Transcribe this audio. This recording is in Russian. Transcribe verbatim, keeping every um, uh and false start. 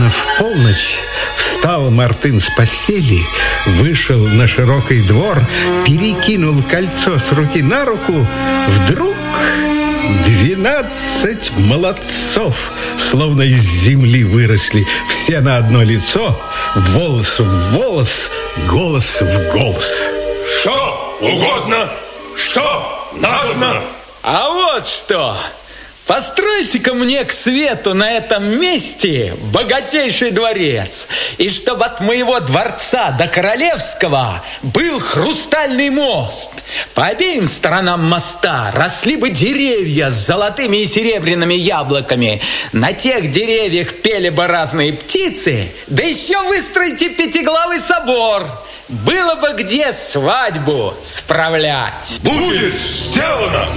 ровно в полночь встал Мартын с постели, вышел на широкий двор, перекинул кольцо с руки на руку. Вдруг двенадцать молодцов, словно из земли выросли, все на одно лицо, волос в волос, голос в голос. Что угодно, что надобно. А вот что! Постройте-ка мне к свету на этом месте богатейший дворец, и чтоб от моего дворца до Королевского был хрустальный мост. По обеим сторонам моста росли бы деревья с золотыми и серебряными яблоками. На тех деревьях пели бы разные птицы, да еще выстройте пятиглавый собор. Было бы где свадьбу справлять. Будет сделано!